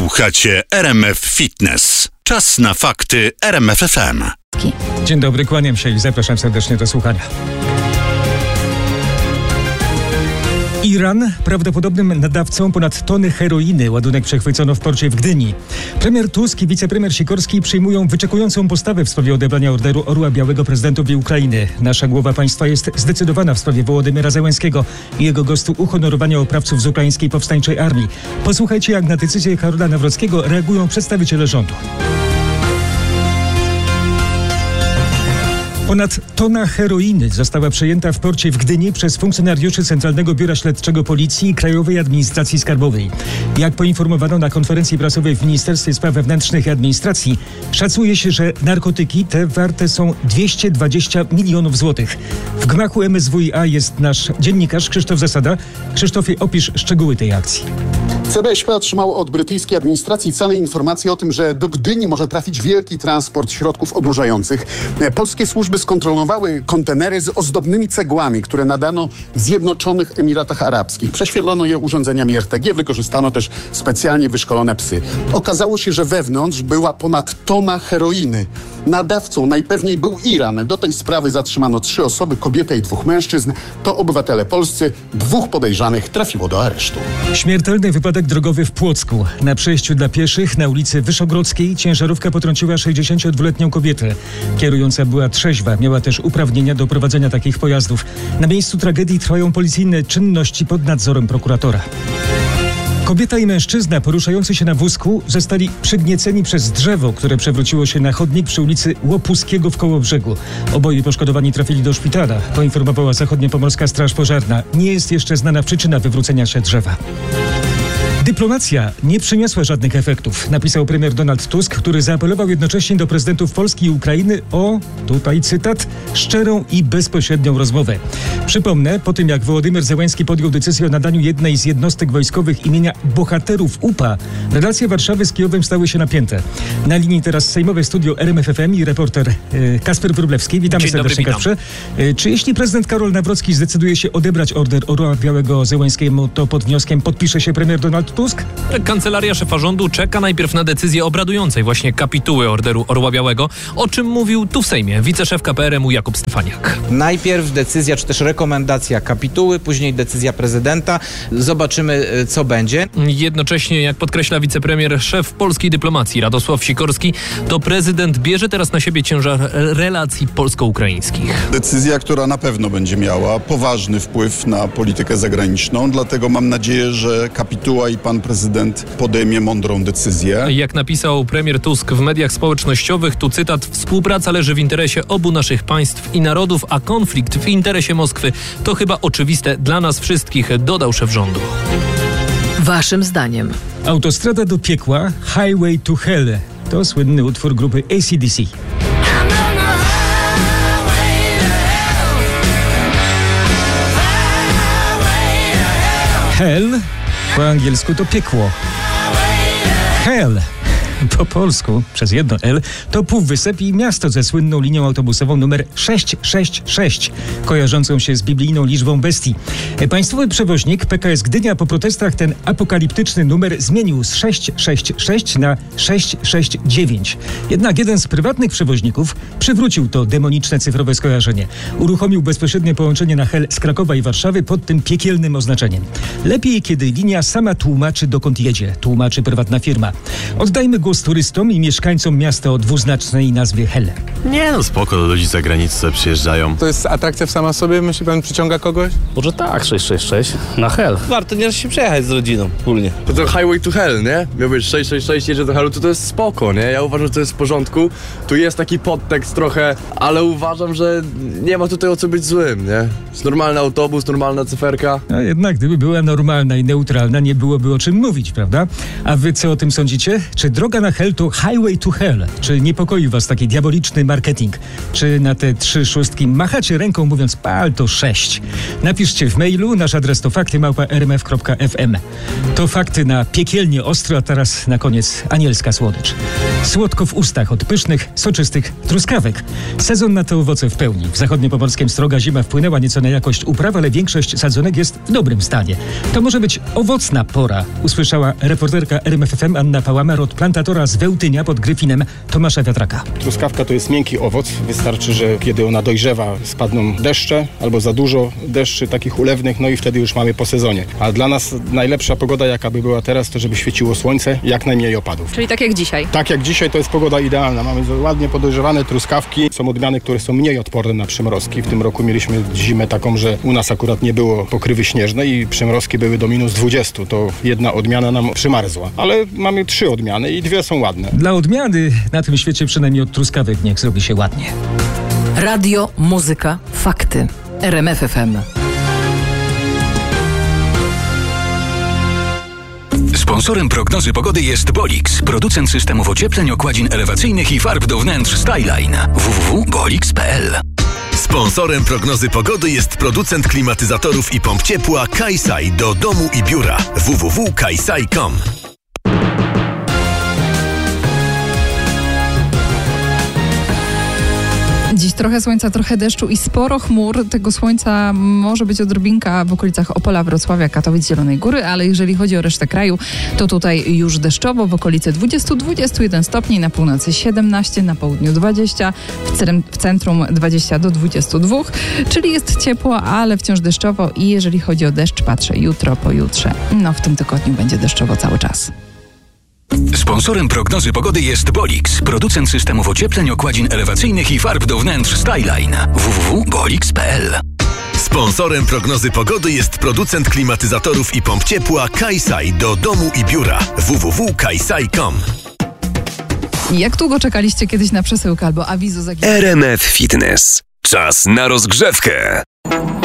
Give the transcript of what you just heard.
Słuchacie RMF Fitness. Czas na fakty RMF FM. Dzień dobry, kłaniam się i zapraszam serdecznie do słuchania. Iran prawdopodobnym nadawcą ponad tony heroiny. Ładunek przechwycono w porcie w Gdyni. Premier Tusk i wicepremier Sikorski przyjmują wyczekującą postawę w sprawie odebrania Orderu Orła Białego prezydentowi Ukrainy. Nasza głowa państwa jest zdecydowana w sprawie Wołodymyra Zełenskiego i jego gestu uhonorowania oprawców z ukraińskiej powstańczej armii. Posłuchajcie, jak na decyzję Karola Nawrockiego reagują przedstawiciele rządu. Ponad tona heroiny została przejęta w porcie w Gdyni przez funkcjonariuszy Centralnego Biura Śledczego Policji i Krajowej Administracji Skarbowej. Jak poinformowano na konferencji prasowej w Ministerstwie Spraw Wewnętrznych i Administracji, szacuje się, że narkotyki te warte są 220 milionów złotych. W gmachu MSWiA jest nasz dziennikarz Krzysztof Zasada. Krzysztofie, opisz szczegóły tej akcji. CBŚP otrzymało od brytyjskiej administracji całe informacje o tym, że do Gdyni może trafić wielki transport środków odurzających. Polskie służby skontrolowały kontenery z ozdobnymi cegłami, które nadano w Zjednoczonych Emiratach Arabskich. Prześwietlono je urządzeniami RTG, wykorzystano też specjalnie wyszkolone psy. Okazało się, że wewnątrz była ponad tona heroiny. Nadawcą najpewniej był Iran. Do tej sprawy zatrzymano 3 osoby, kobietę i 2 mężczyzn. To obywatele polscy. 2 podejrzanych trafiło do aresztu. Śmiertelny wypadek drogowy w Płocku. Na przejściu dla pieszych na ulicy Wyszogrodzkiej ciężarówka potrąciła 62-letnią kobietę. Kierująca była trzeźwa, miała też uprawnienia do prowadzenia takich pojazdów. Na miejscu tragedii trwają policyjne czynności pod nadzorem prokuratora. Kobieta i mężczyzna poruszający się na wózku zostali przygnieceni przez drzewo, które przewróciło się na chodnik przy ulicy Łopuskiego w Kołobrzegu. Oboje poszkodowani trafili do szpitala, poinformowała Zachodniopomorska Straż Pożarna. Nie jest jeszcze znana przyczyna wywrócenia się drzewa. Dyplomacja nie przyniosła żadnych efektów, napisał premier Donald Tusk, który zaapelował jednocześnie do prezydentów Polski i Ukrainy o, tutaj cytat, szczerą i bezpośrednią rozmowę. Przypomnę, po tym jak Wołodymyr Zełenski podjął decyzję o nadaniu jednej z jednostek wojskowych imienia bohaterów UPA, relacje Warszawy z Kijowem stały się napięte. Na linii teraz sejmowe studio RMF FM i reporter Kasper Wróblewski. Witamy serdecznie, Kasprze. Czy jeśli prezydent Karol Nawrocki zdecyduje się odebrać Order Orła Białego Zełenskiemu, to pod wnioskiem podpisze się premier Donald Tusk? Kancelaria szefa rządu czeka najpierw na decyzję obradującej właśnie kapituły Orderu Orła Białego, o czym mówił tu w Sejmie wiceszef KPRM-u Jakub Stefaniak. Najpierw decyzja czy też rekomendacja kapituły, później decyzja prezydenta. Zobaczymy, co będzie. Jednocześnie, jak podkreśla wicepremier, szef polskiej dyplomacji Radosław Sikorski, to prezydent bierze teraz na siebie ciężar relacji polsko-ukraińskich. Decyzja, która na pewno będzie miała poważny wpływ na politykę zagraniczną, dlatego mam nadzieję, że kapituła i pan prezydent podejmie mądrą decyzję. Jak napisał premier Tusk w mediach społecznościowych, tu cytat: współpraca leży w interesie obu naszych państw i narodów, a konflikt w interesie Moskwy. To chyba oczywiste dla nas wszystkich, dodał szef rządu. Waszym zdaniem Autostrada do piekła, Highway to Hell, to słynny utwór grupy AC/DC. Hell po angielsku to piekło. Hell po polsku przez jedno L to półwysep i miasto ze słynną linią autobusową numer 666, kojarzącą się z biblijną liczbą bestii. Państwowy przewoźnik PKS Gdynia po protestach ten apokaliptyczny numer zmienił z 666 na 669. Jednak jeden z prywatnych przewoźników przywrócił to demoniczne cyfrowe skojarzenie. Uruchomił bezpośrednie połączenie na Hel z Krakowa i Warszawy pod tym piekielnym oznaczeniem. Lepiej, kiedy linia sama tłumaczy, dokąd jedzie, tłumaczy prywatna firma. Oddajmy głos turystom i mieszkańcom miasta o dwuznacznej nazwie Hel. Nie no, spoko, ludzi z zagranicy sobie To jest atrakcja sama w sobie, myśli pan, przyciąga kogoś? Może tak, 666 na Hel. Warto nie się przejechać z rodziną wspólnie. To Highway to Hell, nie? Miał być 666, jedzie do Hellu, to jest spoko, nie? Ja uważam, że to jest w porządku. Tu jest taki podtekst trochę, ale uważam, że nie ma tutaj o co być złym, nie? Jest normalny autobus, normalna cyferka. A jednak gdyby była normalna i neutralna, nie byłoby o czym mówić, prawda? A wy co o tym sądzicie? Czy droga na Hel to Highway to Hell? Czy niepokoi was taki diaboliczny marketing? Czy na te 3 szóstki machacie ręką mówiąc pal to 6? Napiszcie w mailu, nasz adres to fakty@rmf.fm. To fakty na piekielnie ostro, a teraz na koniec anielska słodycz. Słodko w ustach od pysznych, soczystych truskawek. Sezon na te owoce w pełni. W zachodniopomorskiem sroga zima wpłynęła nieco na jakość upraw, ale większość sadzonek jest w dobrym stanie. To może być owocna pora, usłyszała reporterka RMFFM Anna Pałamer od plantatora z Wełtynia pod Gryfinem Tomasza Wiatraka. Truskawka to jest miękki owoc. Wystarczy, że kiedy ona dojrzewa, spadną deszcze albo za dużo deszczy takich ulewnych, no i wtedy już mamy po sezonie. A dla nas najlepsza pogoda, jaka by była teraz, to żeby świeciło słońce, jak najmniej opadów. Czyli tak jak dzisiaj? Tak jak dzisiaj to jest pogoda idealna. Mamy ładnie podojrzewane truskawki. Są odmiany, które są mniej odporne na przymrozki. W tym roku mieliśmy zimę taką, że u nas akurat nie było pokrywy śnieżnej i przymrozki były do -20. To jedna odmiana nam przymarzła. Ale mamy 3 odmiany i 2 są ładne. Dla odmiany na tym świecie przynajmniej od truskawek niech zrobi się ładnie. Radio, muzyka, fakty. RMFFM. Sponsorem prognozy pogody jest Bolix, producent systemów ociepleń, okładzin elewacyjnych i farb do wnętrz Skyline. www.bolix.pl. Sponsorem prognozy pogody jest producent klimatyzatorów i pomp ciepła Kaisai do domu i biura. www.kaisai.com. Dziś trochę słońca, trochę deszczu i sporo chmur. Tego słońca może być odrobinka w okolicach Opola, Wrocławia, Katowic, Zielonej Góry, ale jeżeli chodzi o resztę kraju, to tutaj już deszczowo w okolicy 20-21 stopni, na północy 17, na południu 20, w centrum 20 do 22, czyli jest ciepło, ale wciąż deszczowo i jeżeli chodzi o deszcz, patrzę jutro, pojutrze. No w tym tygodniu będzie deszczowo cały czas. Sponsorem prognozy pogody jest Bolix, producent systemów ociepleń, okładzin elewacyjnych i farb do wnętrz Skyline. www.bolix.pl. Sponsorem prognozy pogody jest producent klimatyzatorów i pomp ciepła Kaisai do domu i biura. www.kaisai.com. Jak długo czekaliście kiedyś na przesyłkę albo awizo? RMF Fitness. Czas na rozgrzewkę.